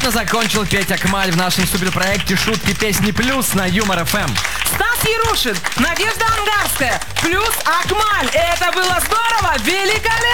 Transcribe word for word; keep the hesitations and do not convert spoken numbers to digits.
Закончил Петя Акмаль в нашем суперпроекте «Шутки, песни, плюс» на Юмор эф эм. Стас Ярушин, Надежда Ангарская, плюс Акмаль. Это было здорово, великолепно!